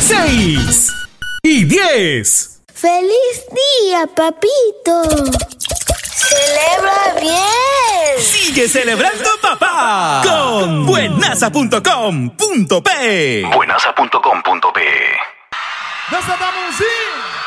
6 y 10. ¡Feliz día, papito! ¡Celebra bien! ¡Sigue celebrando, papá! Con buenaza.com.p. Buenaza.com.p. ¡Nos andamos, sí!